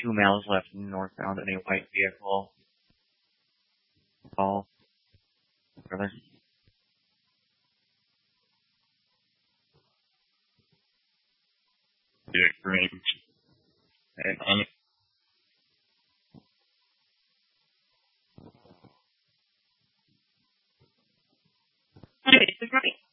2 miles left northbound in a white vehicle. Call. Brother. Yeah, great. And Okay, this is right.